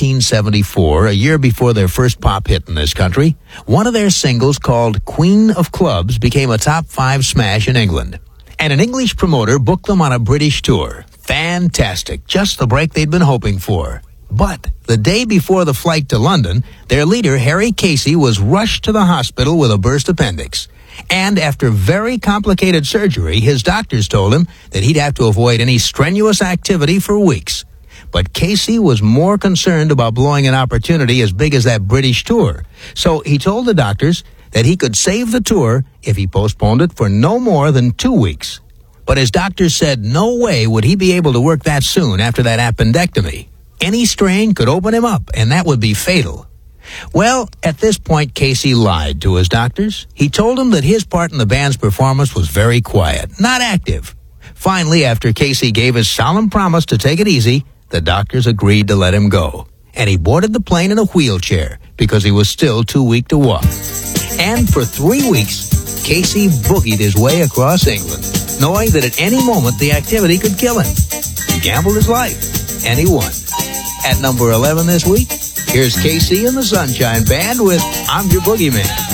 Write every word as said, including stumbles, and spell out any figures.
nineteen seventy-four, a year before their first pop hit in this country, one of their singles called Queen of Clubs became a top five smash in England. And an English promoter booked them on a British tour. Fantastic, just the break they'd been hoping for. But the day before the flight to London, their leader, Harry Casey, was rushed to the hospital with a burst appendix. And after very complicated surgery, his doctors told him that he'd have to avoid any strenuous activity for weeks. But Casey was more concerned about blowing an opportunity as big as that British tour. So he told the doctors that he could save the tour if he postponed it for no more than two weeks. But his doctors said no way would he be able to work that soon after that appendectomy. Any strain could open him up, and that would be fatal. Well, at this point, Casey lied to his doctors. He told them that his part in the band's performance was very quiet, not active. Finally, after Casey gave his solemn promise to take it easy, the doctors agreed to let him go. And he boarded the plane in a wheelchair because he was still too weak to walk. And for three weeks, Casey boogied his way across England, knowing that at any moment the activity could kill him. He gambled his life, and he won. At number eleven this week, here's Casey and the Sunshine Band with I'm Your Boogeyman.